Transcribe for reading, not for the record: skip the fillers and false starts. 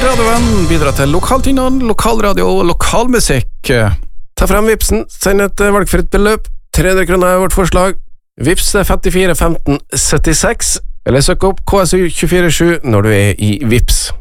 radioen bidrar til lokaltynnene, lokalradio og lokalmusikk. Ta frem Vipsen, send et valgfritt beløp. 300 kroner er vårt forslag. Vips 54 15 76, eller søk opp KSU 247 når du er i Vips.